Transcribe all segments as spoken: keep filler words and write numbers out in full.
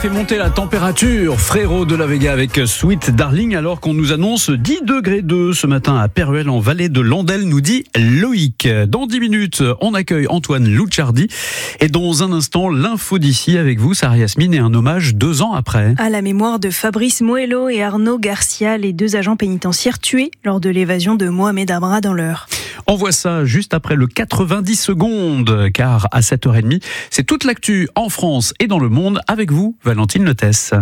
Fait monter la température, Frérot de la Vega avec Sweet Darling, alors qu'on nous annonce dix degrés deux ce matin à Péruel en vallée de Landelle, nous dit Loïc. Dans dix minutes, on accueille Antoine Louchardi et dans un instant, l'info d'ici avec vous, Sarah Yasmine, et un hommage deux ans après. À la mémoire de Fabrice Moello et Arnaud Garcia, les deux agents pénitentiaires tués lors de l'évasion de Mohamed Amra dans l'Eure. On voit ça juste après le quatre-vingt-dix secondes, car à sept heures trente, c'est toute l'actu en France et dans le monde avec vous, Valentine Lotès.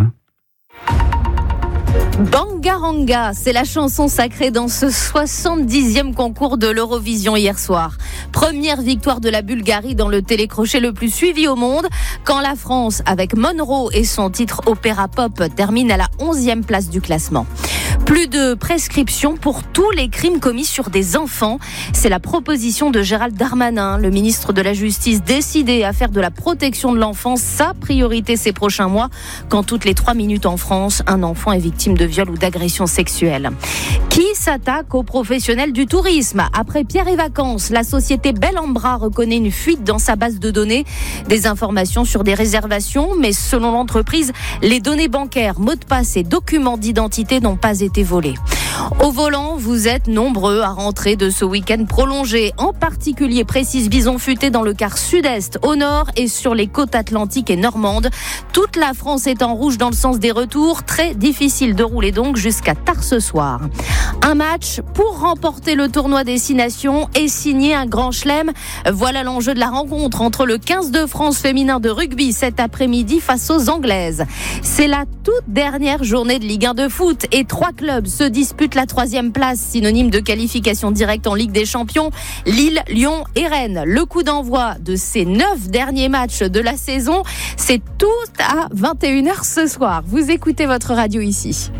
Bangaranga, c'est la chanson sacrée dans ce soixante-dixième concours de l'Eurovision hier soir. Première victoire de la Bulgarie dans le télécrochet le plus suivi au monde, quand la France, avec Monroe et son titre opéra pop, termine à la onzième place du classement. Plus de prescription pour tous les crimes commis sur des enfants. C'est la proposition de Gérald Darmanin, le ministre de la Justice, décidé à faire de la protection de l'enfance sa priorité ces prochains mois, quand toutes les trois minutes en France, un enfant est victime de viol ou d'agression sexuelle. Qui s'attaque aux professionnels du tourisme ? Après Pierre et Vacances, la société Bel en Bras reconnaît une fuite dans sa base de données. Des informations sur des réservations, mais selon l'entreprise, les données bancaires, mots de passe et documents d'identité n'ont pas été volés. Au volant, vous êtes nombreux à rentrer de ce week-end prolongé. En particulier, précise Bison Futé dans le quart sud-est, au nord et sur les côtes atlantiques et normandes. Toute la France est en rouge dans le sens des retours. Très difficile de rouler donc jusqu'à tard ce soir. Un match pour remporter le tournoi Destination et signer un grand chelem. Voilà l'enjeu de la rencontre entre le quinze de France féminin de rugby cet après-midi face aux Anglaises. C'est la toute dernière journée de Ligue un de foot et trois clubs se disputent la troisième place, synonyme de qualification directe en Ligue des Champions. Lille, Lyon et Rennes. Le coup d'envoi de ces neuf derniers matchs de la saison, c'est tout à vingt et une heures ce soir. Vous écoutez votre radio ici.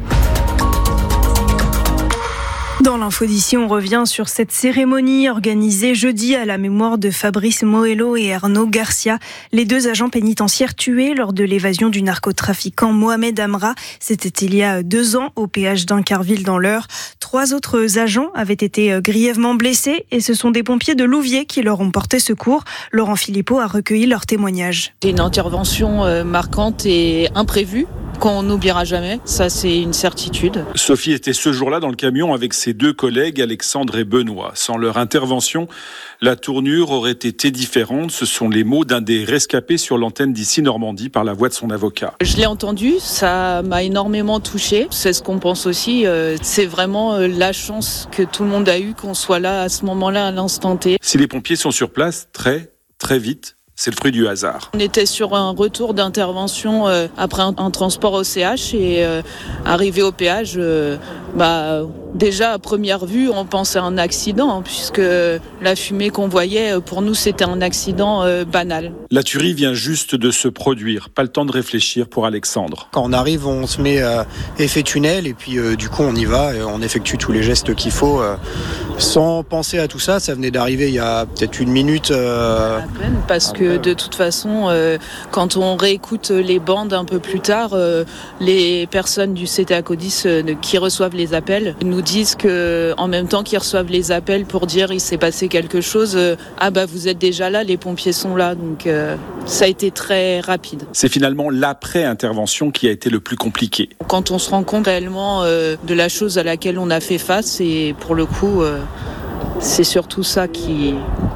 Dans l'info d'ici, on revient sur cette cérémonie organisée jeudi à la mémoire de Fabrice Moello et Arnaud Garcia, les deux agents pénitentiaires tués lors de l'évasion du narcotrafiquant Mohamed Amra. C'était il y a deux ans au péage d'Incarville dans l'Eure. Trois autres agents avaient été grièvement blessés et ce sont des pompiers de Louviers qui leur ont porté secours. Laurent Philippot a recueilli leurs témoignages. C'est une intervention marquante et imprévue qu'on n'oubliera jamais, ça c'est une certitude. Sophie était ce jour-là dans le camion avec ses deux collègues Alexandre et Benoît. Sans leur intervention, la tournure aurait été différente. Ce sont les mots d'un des rescapés sur l'antenne d'ici Normandie par la voix de son avocat. Je l'ai entendu, ça m'a énormément touchée. C'est ce qu'on pense aussi, euh, c'est vraiment euh, la chance que tout le monde a eue qu'on soit là à ce moment-là, à l'instant T. Si les pompiers sont sur place très, très vite, c'est le fruit du hasard. On était sur un retour d'intervention euh, après un, un transport au C H et euh, arrivé au péage, euh, bah, déjà à première vue, on pensait à un accident hein, puisque la fumée qu'on voyait, pour nous, c'était un accident euh, banal. La tuerie vient juste de se produire, pas le temps de réfléchir pour Alexandre. Quand on arrive, on se met euh, effet tunnel et puis euh, du coup on y va et on effectue tous les gestes qu'il faut euh, sans penser à tout ça. Ça venait d'arriver il y a peut-être une minute. Euh, à peine, parce que de toute façon, euh, quand on réécoute les bandes un peu plus tard, euh, les personnes du C T A Codis euh, qui reçoivent les appels nous disent que, en même temps qu'ils reçoivent les appels pour dire il s'est passé quelque chose, euh, ah bah vous êtes déjà là, les pompiers sont là, donc euh, ça a été très rapide. C'est finalement l'après-intervention qui a été le plus compliqué. Quand on se rend compte réellement euh, de la chose à laquelle on a fait face, et pour le coup, euh, c'est surtout ça qui...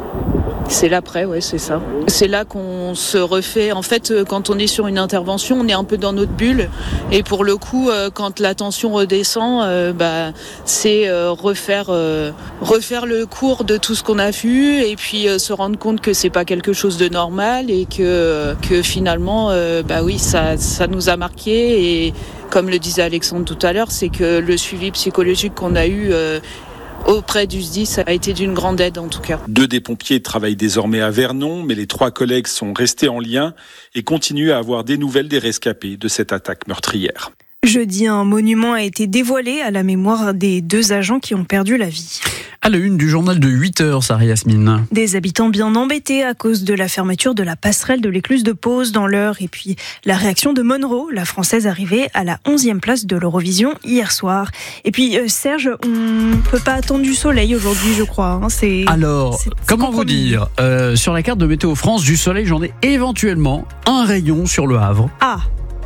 C'est l'après, ouais, c'est ça. C'est là qu'on se refait. En fait, quand on est sur une intervention, on est un peu dans notre bulle. Et pour le coup, quand la tension redescend, euh, bah, c'est euh, refaire, euh, refaire le cours de tout ce qu'on a vu et puis euh, se rendre compte que c'est pas quelque chose de normal et que, que finalement, euh, bah oui, ça, ça nous a marqué. Et comme le disait Alexandre tout à l'heure, c'est que le suivi psychologique qu'on a eu euh, auprès du S D I, ça a été d'une grande aide en tout cas. Deux des pompiers travaillent désormais à Vernon, mais les trois collègues sont restés en lien et continuent à avoir des nouvelles des rescapés de cette attaque meurtrière. Jeudi, un monument a été dévoilé à la mémoire des deux agents qui ont perdu la vie. À la une du journal de huit heures, Sarah Yasmine. Des habitants bien embêtés à cause de la fermeture de la passerelle de l'écluse de Pose dans l'Eure et puis la réaction de Monroe, la française arrivée à la onzième place de l'Eurovision hier soir. Et puis euh, Serge, on ne peut pas attendre du soleil aujourd'hui, je crois. Hein. C'est, Alors, c'est, c'est comment vous dire euh, sur la carte de Météo France, du soleil, j'en ai éventuellement un rayon sur le Havre. Ah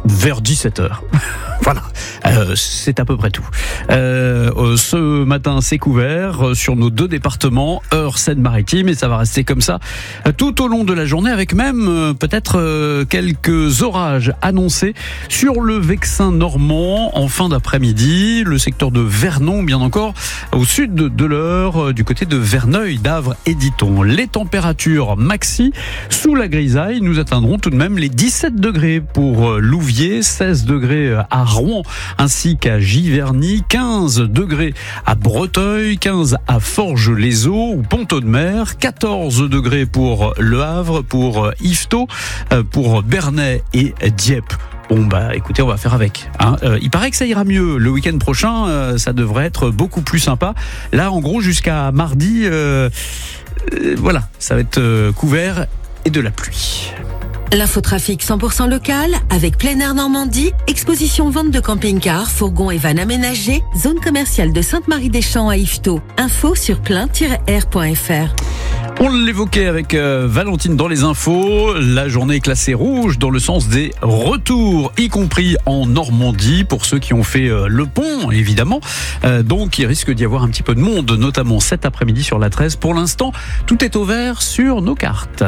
vers dix-sept heures. Voilà, euh, c'est à peu près tout. Euh, ce matin, c'est couvert sur nos deux départements, Eure, Seine-Maritime, et ça va rester comme ça tout au long de la journée, avec même euh, peut-être euh, quelques orages annoncés sur le Vexin normand en fin d'après-midi, le secteur de Vernon, bien encore au sud de l'Eure, du côté de Verneuil, d'Avre et d'Iton. Les températures maxi sous la grisaille, nous atteindrons tout de même les dix-sept degrés pour Louviers, seize degrés à Rouen ainsi qu'à Giverny, quinze degrés à Breteuil, quinze à Forges-les-Eaux ou Pont-Audemer, quatorze degrés pour Le Havre, pour Yvetot, pour Bernay et Dieppe. Bon bah écoutez, on va faire avec. Hein. Euh, il paraît que ça ira mieux. Le week-end prochain, euh, ça devrait être beaucoup plus sympa. Là, en gros, jusqu'à mardi, euh, euh, voilà, ça va être euh, couvert et de la pluie. L'infotrafic cent pour cent local avec Plein Air Normandie, exposition vente de camping-cars, fourgons et vannes aménagés, zone commerciale de Sainte-Marie-des-Champs à Yvetot. Info sur plein tiret air point f r. On l'évoquait avec euh, Valentine dans les infos, la journée est classée rouge dans le sens des retours, y compris en Normandie, pour ceux qui ont fait euh, le pont, évidemment. Euh, donc il risque d'y avoir un petit peu de monde, notamment cet après-midi sur la treize. Pour l'instant, tout est au vert sur nos cartes.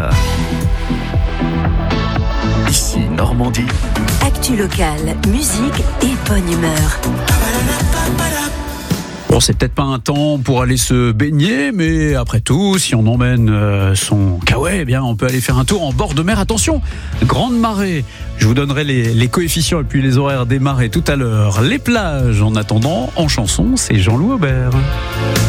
Ici Normandie. Actu locale, musique et bonne humeur. Bon, c'est peut-être pas un temps pour aller se baigner, mais après tout, si on emmène euh, son kawaii, eh bien, on peut aller faire un tour en bord de mer. Attention, grande marée. Je vous donnerai les, les coefficients et puis les horaires des marées tout à l'heure. Les plages, en attendant, en chanson, c'est Jean-Loup Aubert.